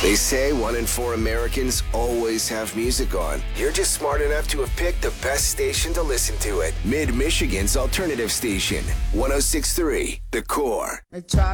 They say 1 in 4 Americans always have music on. You're just smart enough to have picked the best station to listen to it. Mid-Michigan's alternative station, 106.3 The Core. I try